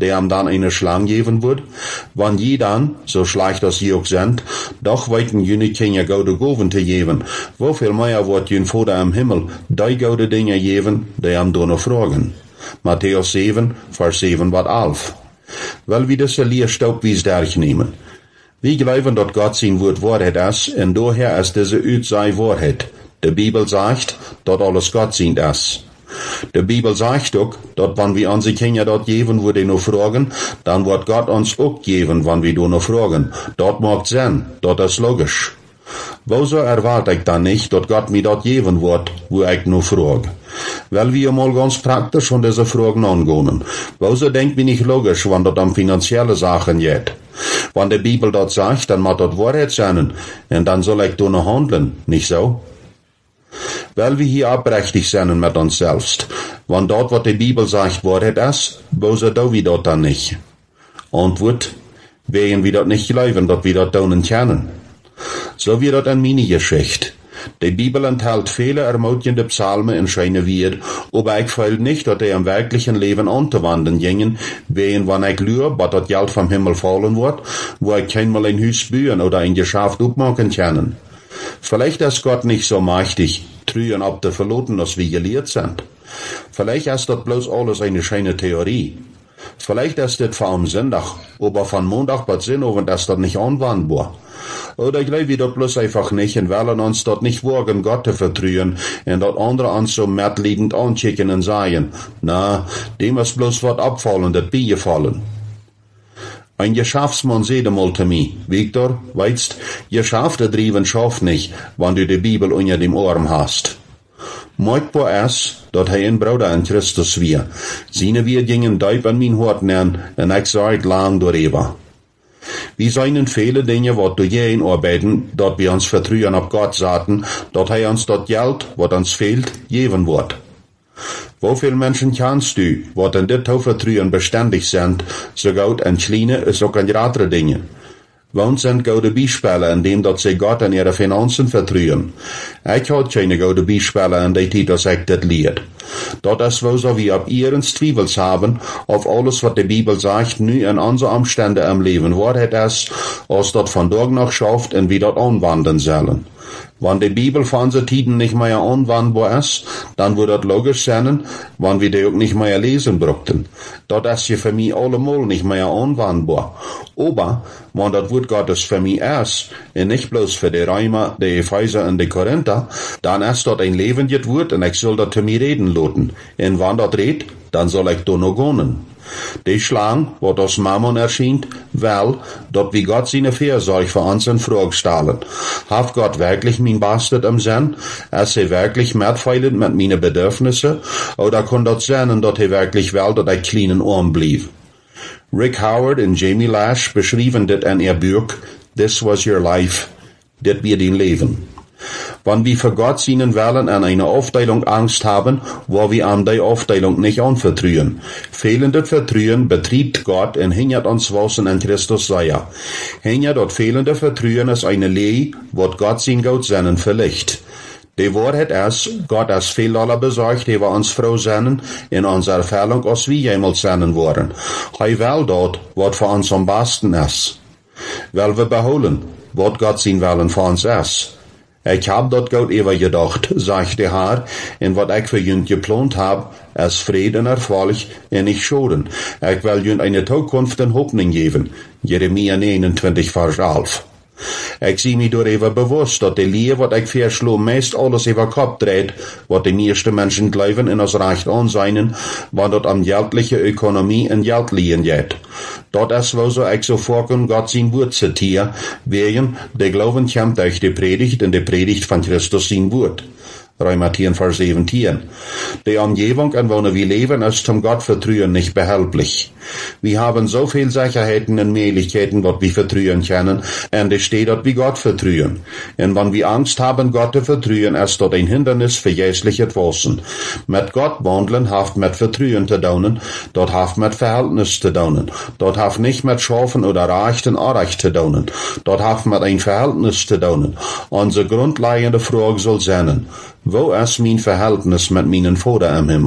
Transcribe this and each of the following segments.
der ihm dann eine Schlange geben wird? Wann je dann, so schlecht als je auch sind, doch weiten je nicht keine gute Gaven zu geben, wofür mehr wird jün Vater im Himmel die gute Dinge geben, die ihm noch fragen. Matthäus 7, Vers 7 bis 11. Weil wir diese Lehrstaub wie durchnehmen. Wir glauben, dass Gott sein Wort Wahrheit ist, und daher ist diese Üt sei Wahrheit. Die Bibel sagt, dass alles Gott sein ist. Die Bibel sagt auch, dass wenn wir unsere Kinder dort geben, wo die noch fragen, dann wird Gott uns auch geben, wenn wir noch fragen. Dort macht Sinn, dort ist logisch. Wieso erwarte ich dann nicht, dass Gott mir dort geben wird, wo ich noch frage? Weil wir mal ganz praktisch von diese Fragen angehen. Wieso denkt mir nicht logisch, wenn dort um finanzielle Sachen geht? Wenn die Bibel dort sagt, dann muss dort Wahrheit sein, und dann soll ich da noch handeln, nicht so? Weil wir hier abrechtig sind mit uns selbst. Wenn dort, was die Bibel sagt, Wahrheit ist, wieso tun wir dort dann nicht? Antwort, wegen wir dort nicht glauben, dass wir dort tun können. So wie dort eine Mini-Geschichte. Die Bibel enthält viele ermutigende Psalmen in schöne Wert, aber ich fühle nicht, dass die im wirklichen Leben anzuwenden gingen, wegen wenn ich glaube, dass das Geld vom Himmel fallen wird, wo ich kein mal ein Haus bauen oder ein Geschäft aufmachen kann. Vielleicht ist Gott nicht so mächtig, trüen ab der Verloten, als wir gelehrt sind. Vielleicht ist das bloß alles eine schöne Theorie. Vielleicht ist das für am Sonntag, aber von Montag bis Sonnabend ist das nicht anwendbar. Oder ich glaube das bloß einfach nicht und wollen uns dort nicht wagen, Gott zu vertrauen und dort andere uns so mitleidend anschicken und sagen, na, dem ist bloß was abfallen, das Bier fallen. Ein Geschäftsmann sagt einmal zu mir, Victor, weißt, Geschäfte driven schafft nicht, wenn du die Bibel unter dem Arm hast. Möchtbar ist, dass ein Bruder in Christus wir. Seine wir gingen deep an mein Hort nähen, und ich sag lang darüber. Wir seien viele Dinge, wat du je in arbeiten, dat wir uns vertrauen auf Gott sagten, dat uns das Geld, wat uns fehlt, geben wird. Wo viele Menschen kennst du, wat in dit Vertrauen beständig sind, so gut ein kleine, ist auch ein andere Dinge. Wann sind gute Beispiele, indem dat sie Gott in ihre Finanzen vertrauen? Ich hatte keine gute Beispiele in der Zeit, dass ich das lied. Dat ist wo so wir ab ihren Zweifels haben, auf alles, was die Bibel sagt, nu in unsere Umstände im Leben Wahrheit ist, als dat von Tag noch schafft und wir dat anwenden sollen. Wenn die Bibel von unseren Tiden nicht mehr anwendbar ist, dann würde das logisch sein, wenn wir die auch nicht mehr lesen brauchten. Das ist ja für mich allemal nicht mehr anwendbar. Aber, wenn das Wort Gottes für mich ist, und nicht bloß für die Römer, die Epheser und die Korinther, dann ist das ein lebendes Wort und ich soll das zu mir reden lassen. Und wenn das redet, dann soll ich da noch gehen. Die Schlange, wo das Mammon erscheint, weil, dort wie Gott seine Fürsorge für uns in Frage stellen. Hat Gott wirklich mein Bastard im Sinn? Ist er wirklich mitfeilend mit meinen Bedürfnissen? Oder kann das sein, dass er wirklich will, dass ich kleinen Arm blieb? Rick Howard und Jamie Lash beschrieben das in ihr Buch, This Was Your Life, das wird dein Leben. Wenn wir für Gott seinen Willen an einer Aufteilung Angst haben, wo wir an die Aufteilung nicht anvertrauen. Fehlendes Vertrauen betriebt Gott und hindert uns was in Christus sei. Hindert dort fehlende Vertrauen ist eine Lehre, wo Gott sein Gott seinen verlicht. Die Wahrheit ist, Gott ist viel aller besorgt, er wir uns froh sein in unserer Erfüllung, als wir jemals sein wollen. Er will dort, was für uns am besten ist. Weil wir beholen, was Gott sein Willen für uns ist. Ich hab dort Gott immer gedacht, sagt der Herr, und was ich für jünd geplant hab, ist Frieden und Erfolg und nicht Schaden. Ich will jünd eine Zukunft und Hoffnung geben. Jeremia 29, Vers 11. Ich sehe mich darüber bewusst, dass die Lehre, was ich verschlug, meist alles über Kopf dreht, was die meisten Menschen glauben in das Recht anseinen, wenn dort am geldliche Ökonomie und Geld liegen geht. Dort ist, wo so ich so vorkomme, Gott sein Wort zitiere, wegen, der Glauben kommt durch die Predigt und die Predigt von Christus sein Wort. Römer 10, Vers 17. Die Umgebung, in der wir leben, ist zum Gottvertrauen nicht behelflich. Wir haben so viel Sicherheiten und Möglichkeiten, was wir vertrauen können, und es steht dort wie Gott vertrauen. Und wenn wir Angst haben, Gott zu vertrauen, ist dort ein Hindernis für jährliches Wachsen. Mit Gott wandeln haft mit Vertrauen zu daunen, dort haft mit Verhältnis zu daunen, dort haft nicht mit Schafen oder Reichten Unrecht zu daunen, dort haft mit ein Verhältnis zu daunen. Unsere grundlegende Frage soll sein, wo ist mein Verhältnis mit meinem Vater im Himmel?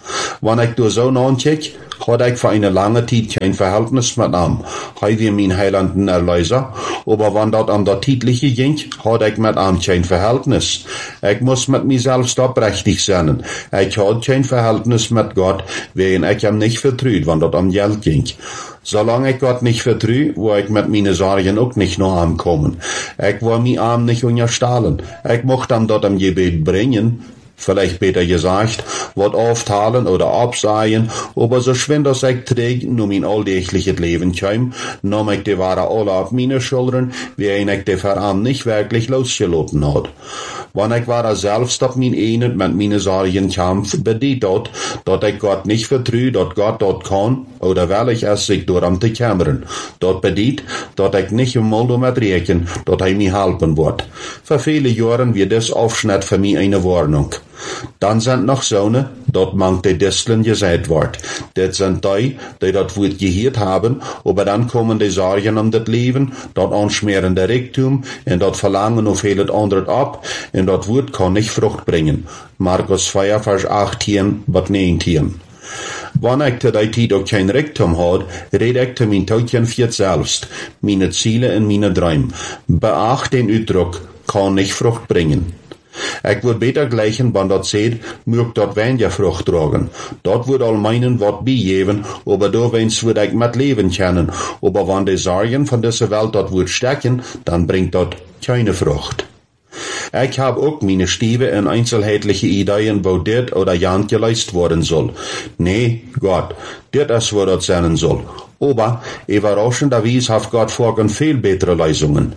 Wann ich durch so nachdenke, hat ich für eine lange Zeit kein Verhältnis mit ihm. Hij wie mein Heiland und Erlöser, aber wenn dort an der Titel ging, hat ich mit ihm kein Verhältnis. Ich muss mit mir selbst oprechtig sein. Ich hat kein Verhältnis mit Gott, wen ich ihm nicht vertraut, wenn dort am Geld ging. Solange ich Gott nicht vertraue, wo ich mit meinen Sorgen auch nicht noch ankommen. Ich will mich ihm nicht unterstellen. Ich mochte ihm dort am Gebet bringen, vielleicht besser gesagt, wat aufteilen oder absagen, aber so schwind als ich träg, nur mein alltägliches Leben käm, nahm ich die Ware alle auf meine Schultern, wie ich die Veran nicht wirklich losgelassen hat. Wenn ich war selbst auf mein Enen mit meinen Sorgen kämpf, bedeutet dort, dass ich Gott nicht vertraue, dass Gott dort kann, oder will ich es sich durch am zu kämmern. Dort bedeutet, dass ich nicht einmal damit rechnen, dass er mir helfen wird. Für viele Jahre wird das Aufschnitt für mich eine Warnung. Dann sind noch Söhne, dort mangt die Disteln gesagt wird. Das sind die das Wort gehört haben, aber dann kommen die Sorgen um das Leben, dort anschmerende Reichtum, und dort Verlangen auf vieles andere ab, und dort Wort kann nicht Frucht bringen. Markus 4, Vers 18 bis 19. Wenn ich zu der Zeit auch kein Reichtum hat, rede ich zu mein Tautchen für selbst, meine Ziele und meine Träume. Beacht den Ausdruck, kann nicht Frucht bringen. Ich würde besser gleichen, wenn dort seht, mögt dort weniger Frucht tragen. Dort würde all meinen Wort beigeben, aber da wenn's würde ich mit leben können. Aber wenn die Sorgen von dieser Welt dort wird stecken, dann bringt dort keine Frucht. Ich habe auch meine Stiebe und einzelheitliche Ideen, wo dit oder jan geleist worden soll. Nee, Gott, dit ist, wo dort sein soll. Aber überraschenderweise hat Gott vorgen viel bessere Lösungen.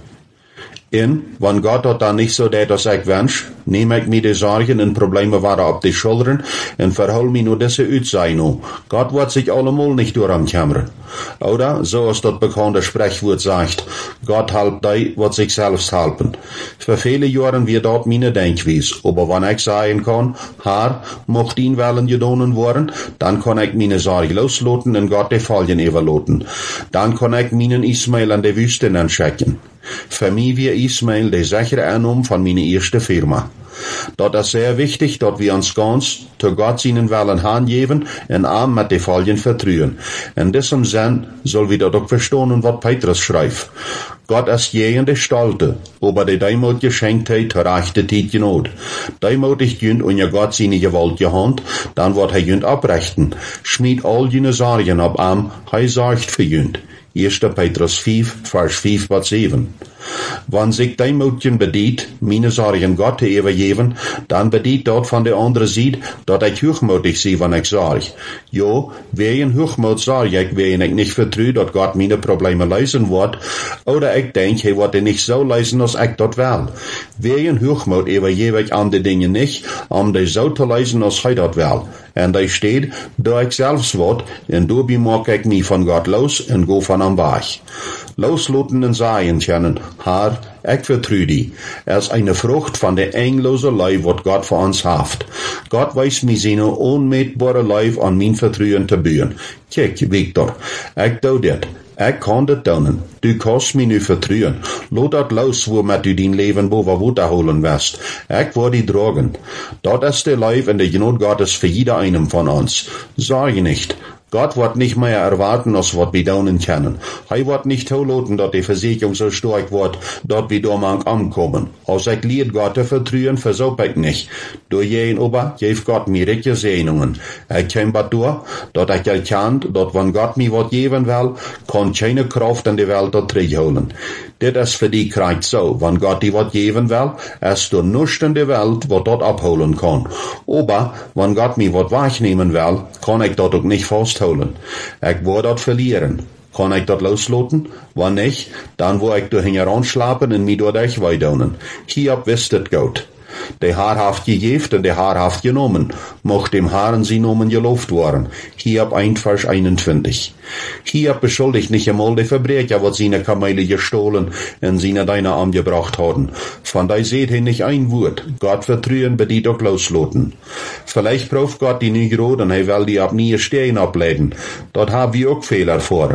Wenn Gott dort dann nicht so tät, als ich wünsch, nehme ich mir die Sorgen und Probleme weiter auf die Schultern und verhol mir nur diese Utsein. Gott wird sich allemal nicht durchkämmern. Oder, so als das bekannte Sprichwort sagt, Gott halb die, wird sich selbst halten. Für viele Jahre wird dort meine Denkweise, aber wenn ich sagen kann, Herr, mocht ihn wollen gedonen worden, dann kann ich meine Sorge losloten und Gott die Folgen überloten. Dann kann ich meinen Ismael an die Wüste anschicken. Für mich wie Ismael der sichere Annahme von meiner ersten Firma. Dort ist sehr wichtig, dass wir uns ganz zu Gott seinen Willen hingeben und ihm mit den Folgen vertrauen. In diesem Sinn soll wir dort auch verstehen, was Petrus schreibt. Gott ist jene Stalte, aber die Deimut Geschenktheit rechte Zeit genot. Deimut jünd und ja Gott seine Gewalt gehand, dann wird er jünd abrechten. Schmied all jene Sorgen ab ihm, er sorgt für jünd. 1. Petrus 5, Vers 5 bis 7. Wenn sich Deimutchen bedient, meine Sorgen Gott zu übergeben, dann bedient dort von der anderen Seite, dass ich hochmutig sei, wenn ich sorge. Ja, wegen Hochmut sorge ich, wegen ich nicht vertraue, dass Gott meine Probleme lösen wird, oder ich denke, er wird nicht so lösen, als ich dort will. Wegen Hochmut übergebe ich andere Dinge nicht, die so zu lösen, als er dort will. Und da steht, da ich selbst wird, und dabei mag ich mich von Gott los und go von am Weg. Losloten und sagen können, Herr, ich vertraue dich. Es ist eine Frucht von der englosen Liebe, was Gott für uns hat. Gott weiß mir seine unmetbare Liebe an mein Vertrauen zu bauen. Kijk, Victor, ich tu dit. Ich kann das tun. Du kannst mir nicht vertrauen. Lass das los, womit du dein Leben boven holen wirst. Ich will dich tragen. Das ist der Life und der Genot Gottes für jeder einen von uns. Sorge nicht. Gott wird nicht mehr erwarten, als was wir tun können. Er wird nicht zulassen, dass die Versicherung so stark wird, dass wir da mal ankommen. Als ich lieb Gott zu vertrauen, versuche ich nicht. Durch jeden aber gibt Gott mir richtige Segnungen. Ich kämpfe durch, dass ich erkannt, dass wenn Gott mir was geben will, kann keine Kraft in die Welt dort holen. Das ist für die Kreuz so. Wenn Gott dir was geben will, ist da nichts in der Welt, was dort abholen kann. Aber, wenn Gott mir was wegnehmen will, kann ich dort auch nicht festholen. Ich will dort verlieren. Kann ich dort losloten? Wenn nicht, dann will ich durch heranschlappen und mich durch weidaunen. Hier wisst es gut. Der Herr haft gegeben und der Herr haft genommen. Mocht dem Herrn sie Nomen gelobt worden. Hiob 1, Vers 21. Hiob beschuldigt nicht einmal die Verbrecher, was seine Kamele gestohlen und seine Deine angebracht haben. Von da seht ihr nicht ein Wort. Gott vertrauen, bedient auch losloten. Vielleicht prüft Gott die nicht rot und er will die ab nie stehen ableiten. Dort haben wir auch Fehler erfahren.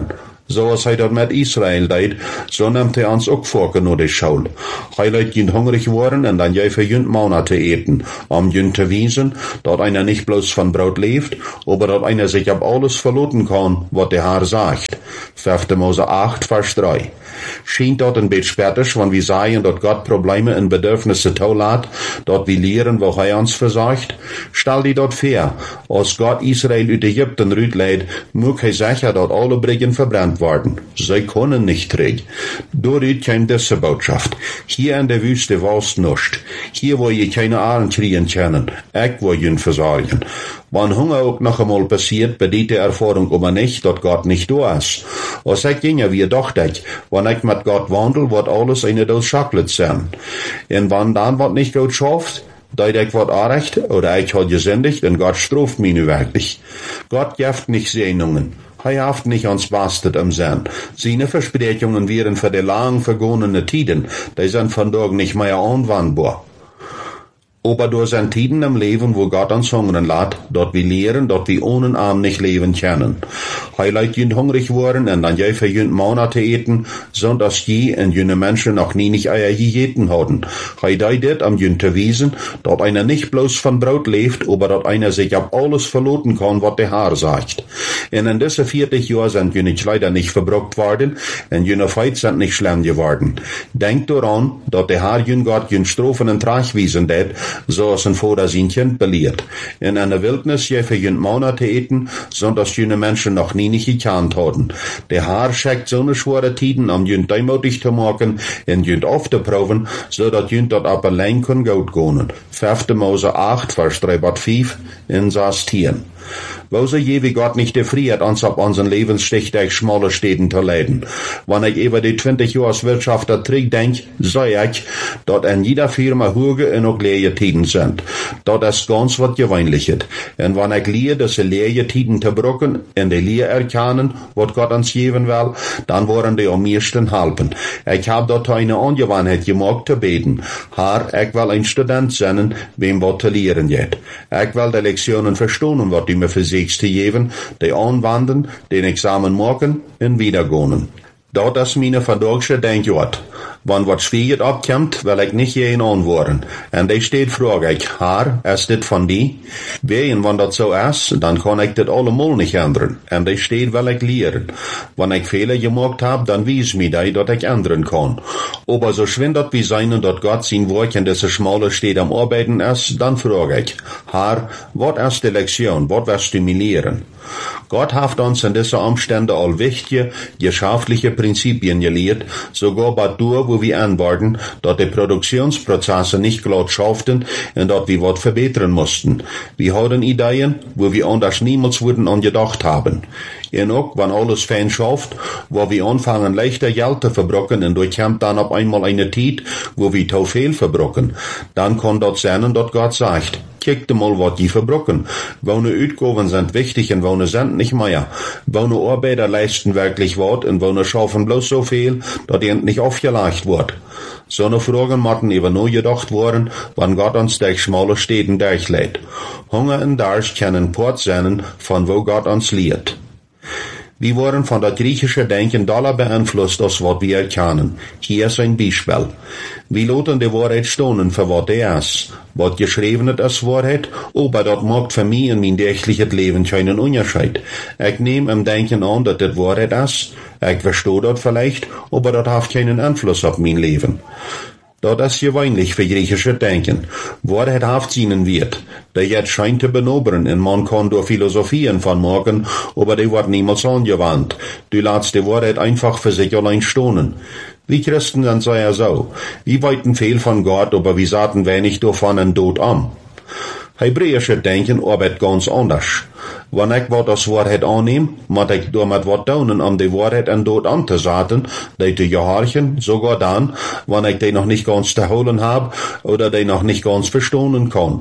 So als hij dat met Israël deed, so nimmt hij ons ook voor naar de Schule. Hij laat jün hungrig worden en dan jij für jün Mauna te eten, jün te wiesen, dat einer nicht bloß von Brot lebt, aber dat einer sich ab alles verloten kann, wat der Herr sagt. 5. Mose 8, Vers 3. Schient dat een beetje spärtig, wann wir sagen, dat Gott Probleme en Bedürfnisse toelaat, dat wir lehren, wo hij ons verzorgt? Stell die dat vor, als Gott Israel uit Ägypten uitleidt, moet hij zeggen dat alle Brücken verbrannt worden. Zij können nicht terug. Daaruit kwam deze boodschap. Hier in der Wüste was nichts. Hier wo je keine Arend kriegen können. Ich will jün verzorgen. Wann Hunger auch noch einmal passiert, bedeutet die Erfahrung aber nicht, dass Gott nicht da ist. Als ich ginge, wie dachte ich, wenn ich mit Gott wandel, wird alles eine Dose Schokolade sein. Und wenn dann was nicht gut schafft, dat ich wat aanrecht, oder ich hat gesündigt, und Gott straft mich nu wirklich. Gott gibt nicht Segnungen. Hij haft nicht ans Bastet im Sinn. Seine Versprechungen wären für die lang vergangene Tiden, die sind von dort nicht mehr anwendbar. Aber durch sind Tiden im Leben, wo Gott uns hungern lässt, dort wir lehren, dort wir ohne Arm nicht leben können. Hij laat jün hungrig worden und dann jij für jün Monate eten, so dass je und jüne Menschen noch nie nicht Eier gegeten hatten. Hij deed dit jün te wiesen, dort einer nicht bloß von Brot lebt, aber dort einer sich ab alles verloten kann, was der Herr sagt. Und in diese 40 Jahren sind jüne Kleider nicht verbruckt worden, und jüne Feit sind nicht schlimm geworden. Denkt daran, dass der Herr jün Gott jün Strophen und Trachwiesen det, so als ein Vater sein Kind belehrt. In einer Wildnis je für jün Monate eten, so dass jüne Menschen noch nie nicht gekannt hatten. Der Herr schickt so eine schwere Tiden, jün demutig zu machen, und jün aufzuproben, so dass jün dort ab allein können gut gehen. 5. Mose 8, Vers 3-5, in Saß 10. Wo sie je wie Gott nicht gefriert, uns ab unseren Lebensstich durch schmale Städten zu leiden. Wenn ich über die 20 Jahre Wirtschaft zurückdenke, sag ich, dass in jeder Firma hohe und auch leere Tiden sind. Das ist ganz was Gewöhnliches. Und wenn ich lehre, dass sie leere Tiden zu brücken, und die Lehre erkennen, was Gott uns geben will, dann wollen die am meisten helfen. Ich habe dort eine Angewohnheit gemacht zu beten. Herr, ich will ein Student sein, wem was zu lehren geht. Ich will die Lektionen verstehen, was die mir für sich zu geben, die anwenden, den Examen machen und wiedergehen. Dat is meine verdagsche Denkjord. Wann wat schwierig abkommt, will ich nicht jeden antworten. Und die steht frage ich, Herr, ist dit von die? Wenn das so ist, dann kann ich das allemal nicht ändern. Und die steht, will ich lehren. Wenn ich Fehler gemacht habe, dann wies mir die, dass ich ändern kann. Aber so schwindet wie sein und dass Gott sein Wort in dieser schmale Steht am Arbeiten ist, dann frage ich, Herr, was ist die Lektion, was wirst du mir lehren? Gott hat uns in dieser Umstände all wichtige, geschaftliche Prinzipien gelehrt, sogar bei durch, wo wir anwarten, dass die Produktionsprozesse nicht glatt schafften und dass wir was verbessern mussten. Wir hatten Ideen, wo wir anders niemals würden angedacht haben. Und auch, wenn alles fein schafft, wo wir anfangen, leichter Geld zu verbrocken und durchkommt dann auf einmal eine Zeit, wo wir zu viel verbrocken, dann kann das sein, dass Gott sagt, kijkt mal, wat die verbrocken. Woune Uitgaven sind wichtig und woune sind nicht mehr. Woune Arbeiter leisten wirklich wat und woune schaffen bloß so viel, dass die nicht aufgelegt wird. So eine Fragen müssen eben nur gedacht worden, wenn Gott uns durch schmale Städten durchlädt. Hunger und Durst können Port sein, von wo Gott uns lehrt. Wir wurden von der griechischen Denken doller beeinflusst, als was wir erkennen. Hier ist ein Beispiel. Wir lassen die Wahrheit stehen, für was die ist. Was geschrieben ist Wahrheit, aber das macht für mich in mein tägliches Leben keinen Unterschied. Ich nehme im Denken an, dass das Wahrheit ist. Ich verstehe das vielleicht, aber das hat keinen Einfluss auf mein Leben. Das ist gewöhnlich für griechische Denken. Wahrheit hat seinen Wert. Der jetzt scheint zu benobern, und man kann durch Philosophien von morgen, aber die wird niemals angewandt. Du lässt die Wahrheit einfach für sich allein stehen. Wir Christen sind ja so. Wir wollten viel von Gott, aber wir sagten wenig davon und dort an. Hebräische Denken arbeitet ganz anders. Wenn ich was als Wahrheit annehme, muss ich damit was tun, die Wahrheit und dort anzusaten, die zu gehorchen, sogar dann, wenn ich die noch nicht ganz zu holen habe oder die noch nicht ganz verstehen kann.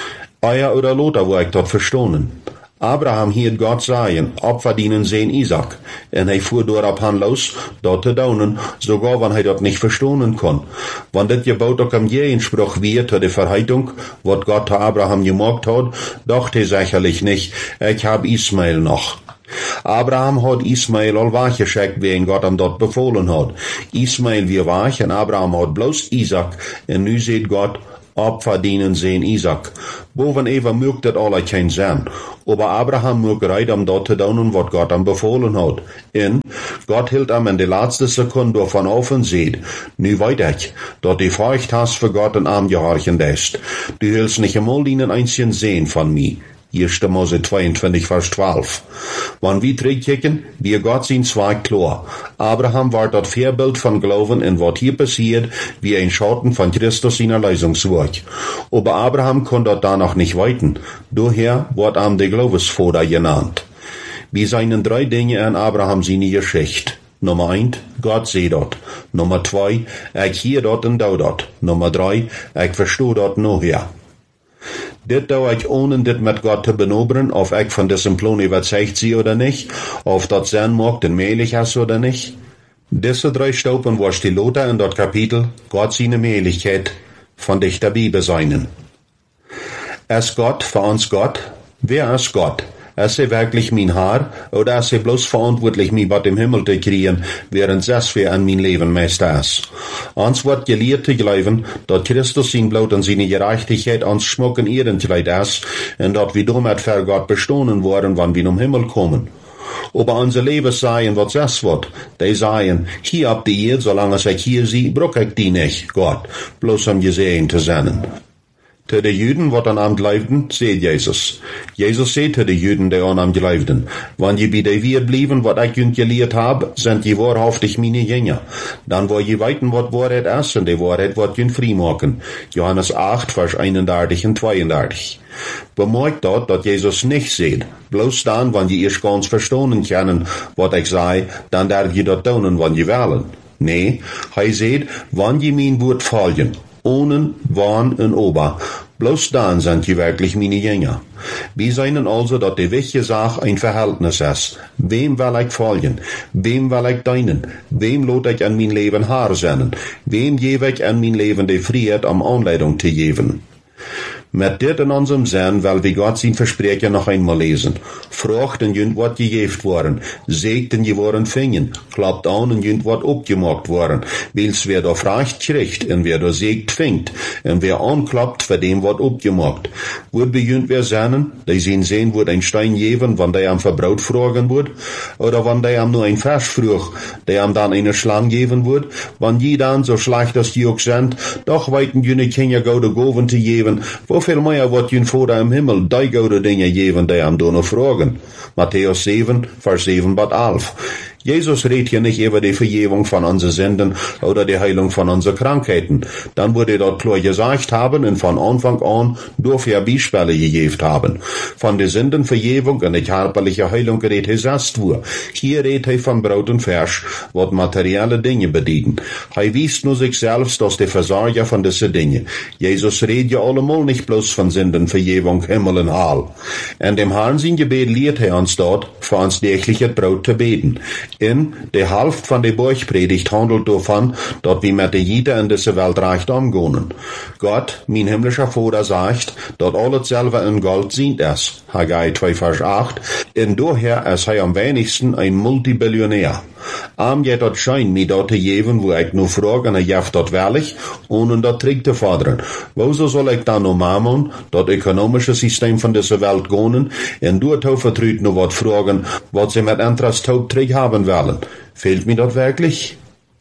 Eier oder Lothar wo ich dort verstehen. Abraham hielt Gott sagen, Opfer dienen sehen Isaac. Und er fuhr darauf los, dort zu tun, sogar wenn er das nicht verstehen kann. Wenn das Gebot auch am Gegenspruch wird zu der Verheitung, was Gott zu Abraham gemacht hat, dachte er sicherlich nicht, ich hab Ismael noch. Abraham hat Ismael al weggeschickt, wen Gott ihm dort befohlen hat. Ismael wie weg, en Abraham hat bloß Isaac, en nu seht Gott, Opfer dienen sehen Isaac. Boven even mögt dat alle kein sein. Aber Abraham mögt bereit, dort zu tun, was Gott ihm befohlen hat. En Gott hielt ihm in die letzte Sekunde davon auf und seht, nu weet ich, dat die Furcht hast für Gott und am gehorchen ist. Du hältst nicht einmal den einzigen sehen von mir. 1. Mose 22, Vers 12. Wann wir zurückkicken, wie Gott sein Zweig klar. Abraham war dort Vorbild von Glauben und was hier passiert, wie ein Schatten von Christus in der Leisungswerk. Aber Abraham konnte dort da noch nicht weiten. Daher wird ihm der Glaubensvater genannt. Wir seien 3 Dinge an Abraham seine Geschichte. Nummer 1, Gott seh dort. Nummer 2, ich hier dort und da dort. Nummer 3, ich verstehe dort nachher. Dit doe ich ohne dit mit Gott zu benoberen, ob ich von diesem Plan überzeugt sie oder nicht, ob das sein mag, den mehlig ist oder nicht. Diese 3 Staupen was die Lothar in dort Kapitel, Gott seine Mehligkeit, von dich der Bibel seinen. Ist Gott für uns Gott? Wer ist Gott? Ist er wirklich mein Herr, oder ist er bloß verantwortlich, mich bei dem Himmel zu kriegen, während es für an mein Leben Meister ist? Uns wird gelehrt zu glauben, dass Christus sein Blut und seine Gerechtigkeit uns schmucken Ehrenkleid ist, und dass wir damit für Gott bestohlen worden, wann wir zum Himmel kommen. Aber unser Leben seien, was es wird. Die seien, hier ab die Erde, solange ich hier sie, brauch ich die nicht, Gott, bloß um gesehen zu sein. Zu den Juden, wat an am glaubten, seht Jesus. Jesus seht zu den Juden, die an am glaubten. Wenn je bei der Wirt blieben, wat ich jünd gelehrt hab, sind je wahrhaftig meine Jünger. Dann wo je weiten, wat Wahrheit ist, und die Wahrheit wat jünd frei machen. Johannes 8, Vers 31 und 32. Bemerkt dort, dass Jesus nicht seht. Bloß dann, wenn je erst ganz verstehen können, wat ich sei, dann darf je dort tun, wenn je wollen. Nee, seht, wenn je mein Wort folgen. Ohne Wahn und Ober. Bloß dann sind die wirklich meine Jünger. Wir seien also, dass die wichtige Sache ein Verhältnis ist. Wem will ich folgen? Wem will ich dienen? Wem lot ich an mein Leben Haar senden? Wem gebe ich an mein Leben die Freiheit, um Anleitung zu geben? Mit dit in unserem Sinn, weil wir Gott sein Versprechen noch einmal lesen. Fruchten jünd wat gegeft worden, segten je worden fingen, klappt an und jünd wat opgemacht worden, wils wer da fracht kriegt, en wer da segt fingt, en wer anklappt, für dem wat opgemacht. Wird bejünd wer seinen, die sehen, wird ein Stein geben, wann der am Verbraut fragen wird, oder wann der am nur ein Vers fruch, der am dann eine Schlange geben wird, wann je dann so schlecht als die auch sind, doch weiten jüne Kinder gaude Goven zu geben, viel mehr wird jün Vater im Himmel die gute Dinge geben, die am noch fragen. Matthäus 7, Vers 7 bis 11. Jesus redet hier nicht über die Vergebung von unseren Sünden oder die Heilung von unseren Krankheiten. Dann wurde dort klar gesagt haben und von Anfang an durch Beispiele gegeben haben. Von der Sündenvergebung und der körperlichen Heilung redet er selbst vor. Hier redet er von Brot und Fisch, was materielle Dinge bedienen. Er wies nur sich selbst als der Versorger von diesen Dingen. Jesus redet ja allemal nicht bloß von Sündenvergebung, Himmel und Hall. In dem Herrn sein Gebet lehrt er uns dort, für uns tägliches Brot zu beten. In der Hälfte von der Bergpredigt handelt davon, dass wir mit der Jede in dieser Welt recht umgehen. Gott, mein himmlischer Vater, sagt, dass alles selber in Gold sind es. Haggai 2, Vers 8. Und daher ist er am wenigsten ein Multibillionär. Geht dort schein, mir dort zu geben, wo ich nur frage, und er dort ehrlich, ohne dort Trick zu fordern. Wieso soll ich dann noch machen, das ökonomische System von dieser Welt gehen, und dort vertrüht nur was fragen, was sie mit Interesse Trick haben wollen? Fehlt mir das wirklich?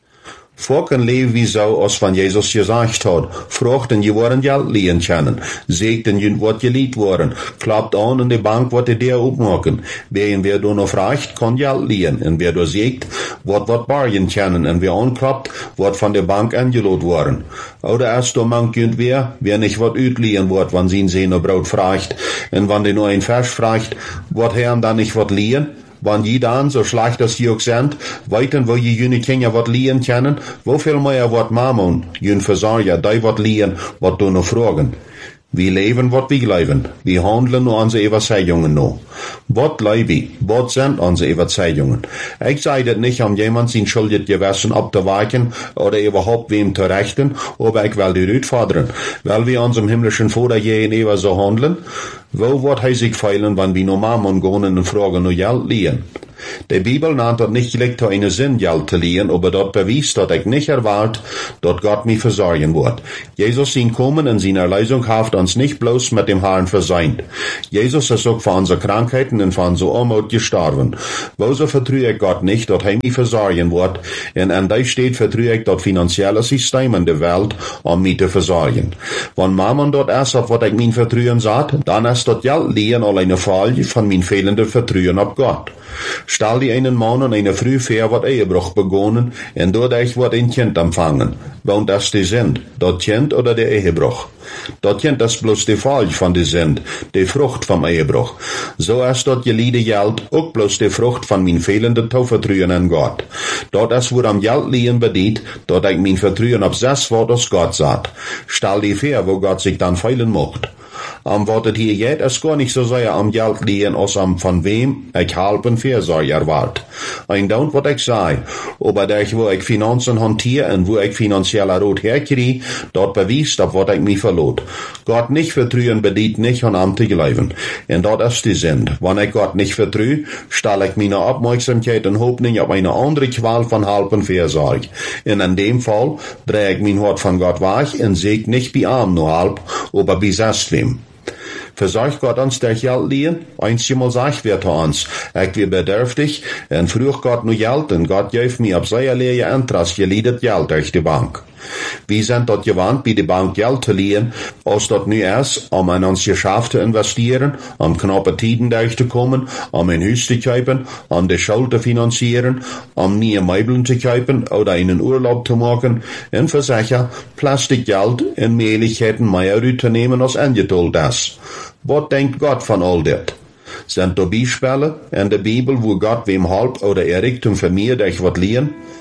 Volken leben wie so, als von Jesus gesagt hat. Fruchten, je worden Geld liehen können. Segten, je wat geliehen worden. Klappt an in die Bank, wat die der aufmachen. Wer du noch fragt, kann Geld liehen. Und wer du segt, wat bargen können. Und wer anklappt, wat von der Bank angelot worden. Oder erst du mank wer nicht wat utliehen wird, wann sie ihn noch Brot fragt. Und wann die nur ein Vers fragt, wat Herrn dann nicht wat liehen. Wann die dann, so schlecht als die auch sind, weiten, wo je jüne Kinder wat liehen können, wo viel mehr wat Mammon, jün Versorger, die wat liehen, wat du noch fragen. Wir leben, wat wir glauben. Wir handeln nur unsere Überzeugungen noch. Was Leute, was sind unsere Überzeugungen? Ich sage das nicht, um jemand sein schuldiges Gewissen abzuweichen oder überhaupt wem zu richten, aber ich will die fordern, weil wir unserem himmlischen Vater gegenüber so handeln. Wo wird er sich feilen, wenn wir normal gehen und fragen nur Geld liehen? Die Bibel nennt das nicht gleich zu einer Sinn, Geld zu liehen, aber dort beweist, dass ich nicht erwarte, dass Gott mich versorgen wird. Jesus sein Kommen in seiner Erlösung hat uns nicht bloß mit dem Herrn versäumt. Jesus ist auch für unsere Krankheiten und für unsere Armut gestorben. Wieso vertraue ich Gott nicht, dass er mich versorgen wird? Und an der steht vertraue ich das finanzielle System in der Welt, um mich zu versorgen. Wenn Mammon dort ist, auf was ich mein Vertrauen sagt, dann ist das Geld liehen all eine Folge von mein fehlenden Vertrauen auf Gott. Stell die einen Mann und eine Frau vor, wat Ehebruch begonnen, und dadurch wird ein Kind empfangen. Want das die sind, das Kind oder der Ehebruch? Das Kind ist bloß die Folge von der Sünd, die Frucht vom Ehebruch. So ist das geliehene Geld auch bloß die Frucht von mein fehlenden Vertrauen an Gott. Dort ist, wo am Geld liegen bedient, dort ich mein Vertrauen auf das, was Gott sagt. Stell die vor, wo Gott sich dann feilen macht. Was es hier geht, ist gar nicht so sehr am Geld liegen, als von wem ich halben Fürsorge erwarte. Und dann, was ich sage, aber durch wo ich Finanzen hantiere und wo ich finanzieller Rot herkriege, dort beweist, auf was ich mich verlot. Gott nicht vertrauen bedient nicht an Amt zu leben. Und dort ist die Sinn. Wenn ich Gott nicht vertraue, stelle ich meine Aufmerksamkeit und Hoffnung auf eine andere Qual von halben Fürsorge. Und in dem Fall drehe ich mein Hort von Gott weg und sehe nicht bei arm nur halb, aber bei selbst wem. Versorgt Gott uns der Geld liehen? Einmal sagt wir zu uns, ich bin bedürftig, und früh Gott nur Geld, und Gott gibt mir auf seine Lehe Interesse geliedet Geld durch die Bank. Wir sind dort gewandt, bei der Bank Geld zu liehen, als dort nu ist, um in uns Geschäft zu investieren, um knappe Tiden durchzukommen, um ein Haus zu kaufen, um die Schule zu finanzieren, um neue Möbeln zu kaufen oder einen Urlaub zu machen, und für sicher Plastikgeld in Möglichkeiten mehr zu nehmen als angeteilt ist. Was denkt Gott von all das? Sind da Beispiele in der Bibel, wo Gott wem halb oder Errichtung für mir durch was liehen?